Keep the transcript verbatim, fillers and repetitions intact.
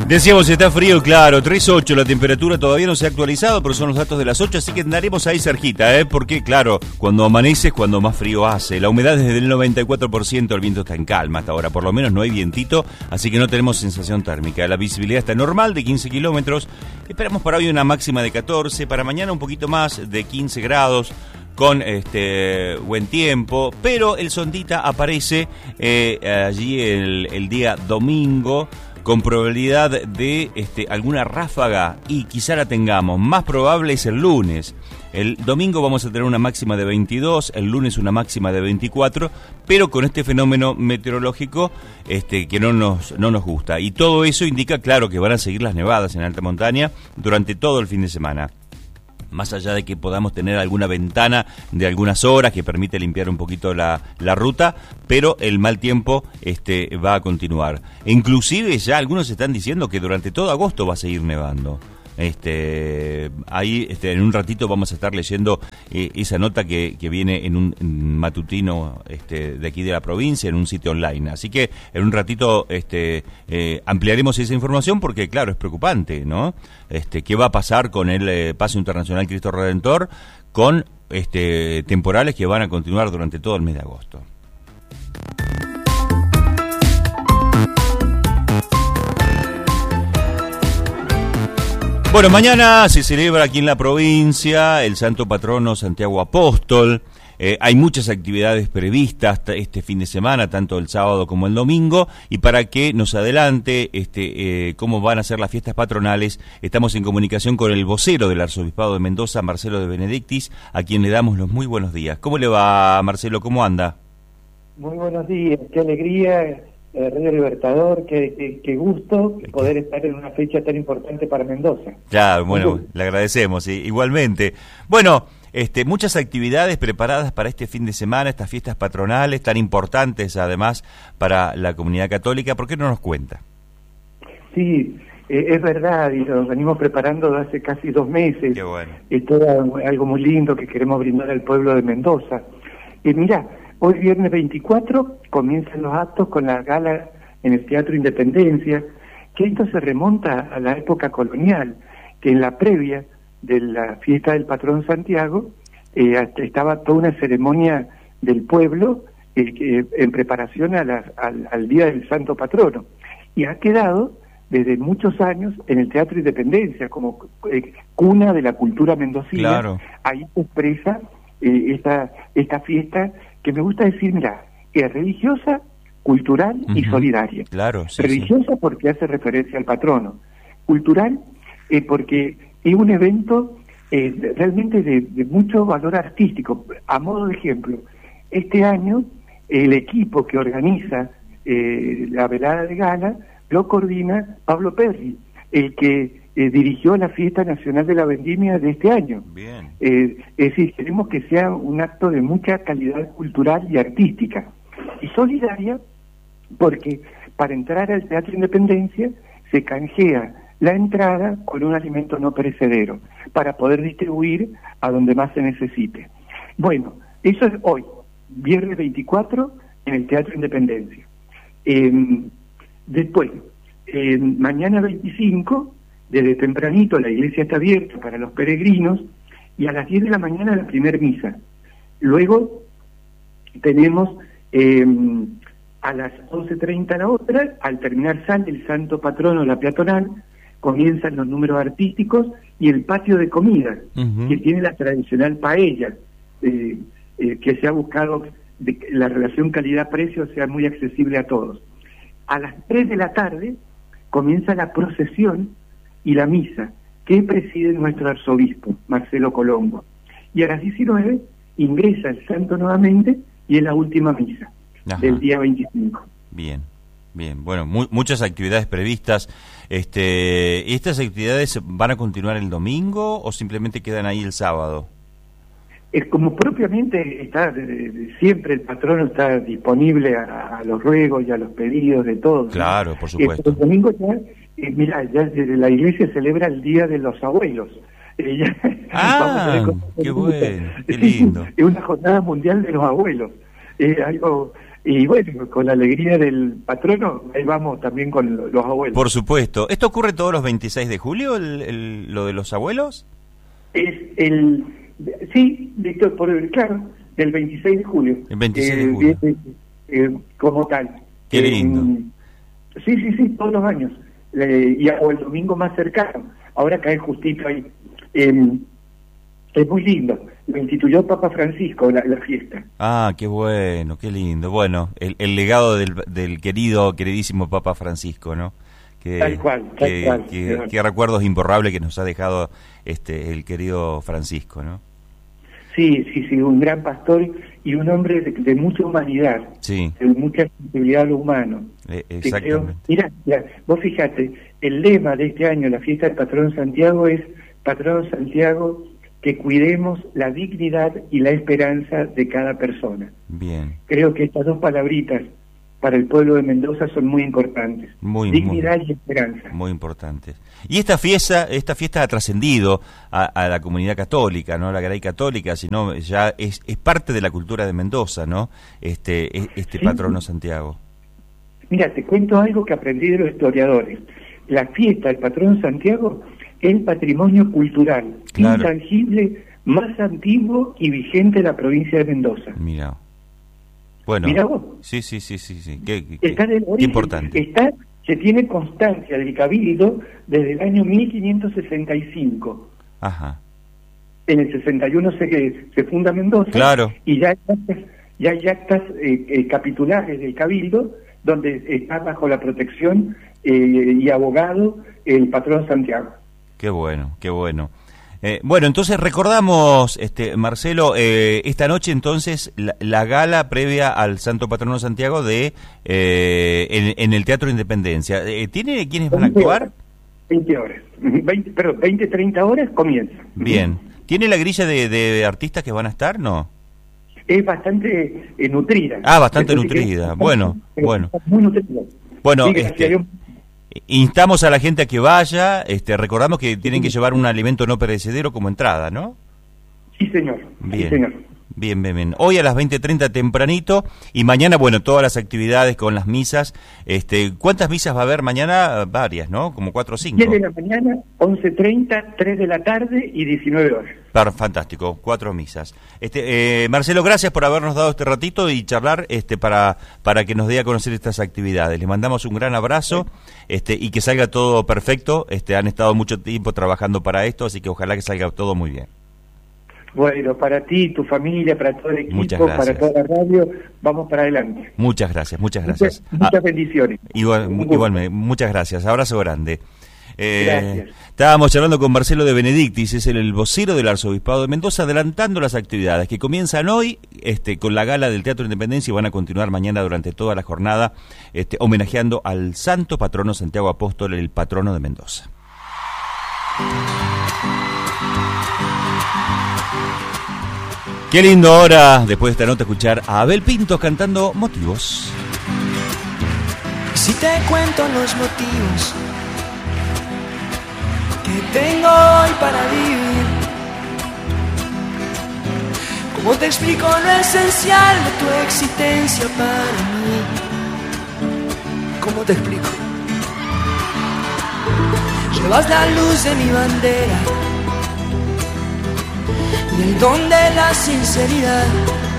Decíamos, está frío, claro, tres ocho, la temperatura todavía no se ha actualizado, pero son los datos de las ocho, así que andaremos ahí cerquita, ¿eh? Porque, claro, cuando amanece es cuando más frío hace. La humedad es del noventa y cuatro por ciento, el viento está en calma hasta ahora, por lo menos no hay vientito, así que no tenemos sensación térmica. La visibilidad está normal, de quince kilómetros. Esperamos para hoy una máxima de catorce, para mañana un poquito más, de quince grados. Con este buen tiempo, pero el sondita aparece eh, allí el, el día domingo con probabilidad de este, alguna ráfaga y quizá la tengamos. Más probable es el lunes. El domingo vamos a tener una máxima de veintidós, el lunes una máxima de veinticuatro, pero con este fenómeno meteorológico este, que no nos, no nos gusta. Y todo eso indica, claro, que van a seguir las nevadas en alta montaña durante todo el fin de semana. Más allá de que podamos tener alguna ventana de algunas horas que permite limpiar un poquito la, la ruta, pero el mal tiempo este, va a continuar. Inclusive ya algunos están diciendo que durante todo agosto va a seguir nevando. Este, ahí este, en un ratito vamos a estar leyendo eh, esa nota que, que viene en un en matutino este, de aquí de la provincia, en un sitio online. Así que en un ratito este, eh, ampliaremos esa información porque, claro, es preocupante, ¿no? Este, ¿qué va a pasar con el eh, Paso Internacional Cristo Redentor con este, temporales que van a continuar durante todo el mes de agosto? Bueno, mañana se celebra aquí en la provincia el Santo Patrono Santiago Apóstol. Eh, hay muchas actividades previstas este fin de semana, tanto el sábado como el domingo, y para que nos adelante este, eh, cómo van a ser las fiestas patronales, estamos en comunicación con el vocero del Arzobispado de Mendoza, Marcelo de Benedictis, a quien le damos los muy buenos días. ¿Cómo le va, Marcelo? ¿Cómo anda? Muy buenos días, qué alegría. Eh, Radio Libertador, qué, qué, qué gusto poder estar en una fecha tan importante para Mendoza. Claro, bueno, le agradecemos, sí, igualmente. Bueno, este, muchas actividades preparadas para este fin de semana, estas fiestas patronales tan importantes además para la comunidad católica. ¿Por qué no nos cuenta? Sí, eh, es verdad, y lo venimos preparando desde hace casi dos meses. Qué bueno. Es todo algo muy lindo que queremos brindar al pueblo de Mendoza. Y mira, hoy viernes veinticuatro comienzan los actos con la gala en el Teatro Independencia, que esto se remonta a la época colonial, que en la previa de la fiesta del patrón Santiago eh, estaba toda una ceremonia del pueblo eh, eh, en preparación a la, al, al Día del Santo Patrono. Y ha quedado desde muchos años en el Teatro Independencia como eh, cuna de la cultura mendocina. Claro. Ahí se expresa eh, esta, esta fiesta que me gusta decir, mira, es religiosa, cultural uh-huh. y solidaria. Claro, sí, religiosa sí. porque hace referencia al patrono. Cultural eh, porque es un evento eh, realmente de, de mucho valor artístico. A modo de ejemplo, este año el equipo que organiza eh, la velada de gala lo coordina Pablo Perry, el que Eh, dirigió la Fiesta Nacional de la Vendimia de este año. Bien. Eh, es decir, queremos que sea un acto de mucha calidad cultural y artística. Y solidaria, porque para entrar al Teatro Independencia se canjea la entrada con un alimento no perecedero, para poder distribuir a donde más se necesite. Bueno, eso es hoy, viernes veinticuatro, en el Teatro Independencia. Eh, después, eh, mañana veinticinco, desde tempranito la iglesia está abierta para los peregrinos y a las diez de la mañana la primer misa. Luego tenemos eh, a las once treinta la otra, al terminar sale el Santo Patrono, la peatonal, comienzan los números artísticos y el patio de comida, uh-huh. que tiene la tradicional paella, eh, eh, que se ha buscado de que la relación calidad-precio sea muy accesible a todos. A las tres de la tarde comienza la procesión y la misa, que preside nuestro arzobispo, Marcelo Colombo. Y a las diecinueve ingresa el santo nuevamente y es la última misa. Ajá. Del día veinticinco. Bien, bien. Bueno, mu- muchas actividades previstas. Este, ¿Estas actividades van a continuar el domingo o simplemente quedan ahí el sábado? Es como propiamente está, de, de, siempre el patrono está disponible a, a los ruegos y a los pedidos de todos. Claro, por supuesto. El domingo ya, eh, mira, ya desde la iglesia celebra el Día de los Abuelos. Eh, ya, ah, qué bueno, qué lindo. Es una jornada mundial de los abuelos. Es algo Y bueno, con la alegría del patrono, ahí vamos también con los abuelos. Por supuesto. ¿Esto ocurre todos los veintiséis de julio, el, el, lo de los abuelos? Es el... Sí, Víctor, por el, claro, el veintiséis de julio. El veintiséis de julio. Eh, eh, como tal. Qué lindo. Eh, sí, sí, sí, todos los años. Eh, y, o el domingo más cercano. Ahora cae justito ahí. Eh, es muy lindo. Lo instituyó Papa Francisco, la, la fiesta. Ah, qué bueno, qué lindo. Bueno, el, el legado del, del querido, queridísimo Papa Francisco, ¿no? Que, tal cual, tal que, cual. Que, que recuerdos imborrables que nos ha dejado este el querido Francisco, ¿no? Sí, sí, sí, un gran pastor y un hombre de, de mucha humanidad, sí. de mucha sensibilidad a lo humano. Eh, exactamente. Mira, vos fíjate, el lema de este año, la fiesta del Patrón Santiago, es Patrón Santiago, que cuidemos la dignidad y la esperanza de cada persona. Bien. Creo que estas dos palabritas para el pueblo de Mendoza son muy importantes. Muy, dignidad muy, y esperanza. Muy importantes. Y esta fiesta, esta fiesta ha trascendido a, a la comunidad católica, no la Grey católica, sino ya es, es parte de la cultura de Mendoza, ¿no? Este, este sí. Patrono Santiago. Mira, te cuento algo que aprendí de los historiadores. La fiesta del Patrón Santiago es el patrimonio cultural, claro, intangible, más antiguo y vigente de la provincia de Mendoza. Mira. Bueno, Mirá vos. Sí, sí, sí, sí, sí. Qué, qué, está del origen, qué importante. Está, se tiene constancia del Cabildo desde el año mil quinientos sesenta y cinco. Ajá. En el sesenta y uno se, se funda Mendoza. Claro. Y ya hay actas, ya hay actas eh, eh, capitulares del Cabildo donde está bajo la protección eh, y abogado el Patrón Santiago. Qué bueno, qué bueno. Eh, bueno, entonces recordamos, este Marcelo, eh, esta noche entonces la, la gala previa al Santo Patrono Santiago de eh, en, en el Teatro Independencia. Eh, ¿Tiene quiénes van a actuar? veinte horas, veinte, perdón, veinte, treinta horas comienza. Bien. ¿Tiene la grilla de, de artistas que van a estar? No. Es bastante eh, nutrida. Ah, bastante nutrida. Bueno, bueno. Muy nutrida. Bueno, este... instamos a la gente a que vaya, este, recordamos que tienen que llevar un alimento no perecedero como entrada, ¿no? Sí, señor. Bien, sí, señor. Bien, bien, bien. Hoy a las veinte treinta tempranito y mañana, bueno, todas las actividades con las misas. Este, ¿cuántas misas va a haber mañana? Varias, ¿no? Como cuatro o cinco. diez de la mañana, once treinta, tres de la tarde y diecinueve horas. Pero, fantástico, cuatro misas. Este, eh, Marcelo, gracias por habernos dado este ratito y charlar este, para, para que nos dé a conocer estas actividades. Les mandamos un gran abrazo este, y que salga todo perfecto. Este, han estado mucho tiempo trabajando para esto, así que ojalá que salga todo muy bien. Bueno, para ti, tu familia, para todo el equipo, para toda la radio, vamos para adelante. Muchas gracias, muchas gracias. Muchas, muchas ah, bendiciones. Igual, igualmente, muchas gracias. Abrazo grande. Eh, Gracias. Estábamos charlando con Marcelo de Benedictis, es el, el vocero del Arzobispado de Mendoza, adelantando las actividades que comienzan hoy este, con la gala del Teatro Independencia y van a continuar mañana durante toda la jornada, este, homenajeando al Santo Patrono Santiago Apóstol, el patrono de Mendoza. Qué lindo ahora, después de esta nota, escuchar a Abel Pintos cantando Motivos. Si te cuento los motivos que tengo hoy para vivir, ¿cómo te explico lo esencial de tu existencia para mí? ¿Cómo te explico? Llevas la luz de mi bandera y el don de la sinceridad.